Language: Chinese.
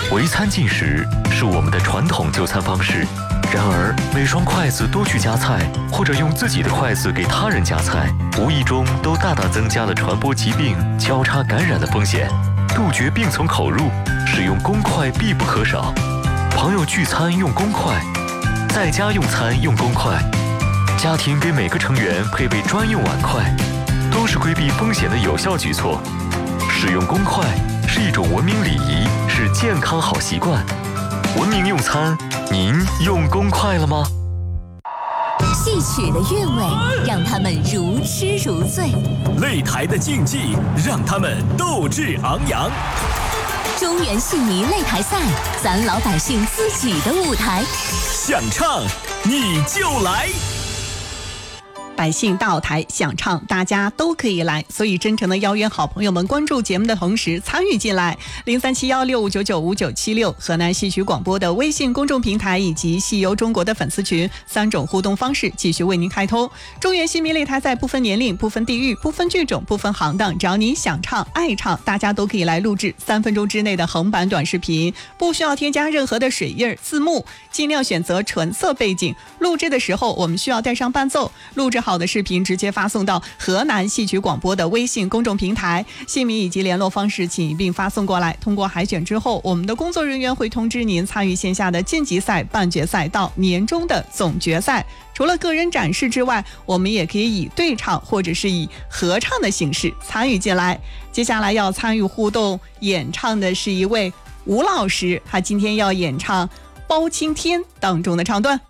围餐进食是我们的传统就餐方式，然而每双筷子都去夹菜，或者用自己的筷子给他人夹菜，无意中都大大增加了传播疾病、交叉感染的风险。杜绝病从口入，使用公筷必不可少。朋友聚餐用公筷，在家用餐用公筷，家庭给每个成员配备专用碗筷，都是规避风险的有效举措。使用公筷是一种文明礼仪，是健康好习惯。文明用餐，您用公筷了吗？ 戏曲的韵味让他们如痴如醉， 擂台的竞技让他们斗志昂扬。 中原戏迷擂台赛，咱老百姓自己的舞台。 想唱你就来， 百姓到台想唱，大家都可以来，所以真诚的邀约好朋友们关注节目的同时参与进来。0371659976河南戏曲广播的微信公众平台以及戏游中国的粉丝群，3种互动方式继续为您开通。中原戏迷擂台赛不分年龄、不分地域、不分剧种、不分行当，只要你想唱、爱唱，大家都可以来录制3分钟之内的横版短视频，不需要添加任何的水印、字幕，尽量选择纯色背景。录制的时候我们需要带上伴奏，录制好的视频直接发送到河南戏曲广播的微信公众平台，姓名以及联络方式请一并发送过来。通过海选之后，我们的工作人员会通知您参与线下的晋级赛、半决赛到年终的总决赛。除了个人展示之外，我们也可以以对唱或者是以合唱的形式参与进来。接下来要参与互动演唱的是一位吴老师，他今天要演唱《包青天》当中的唱段。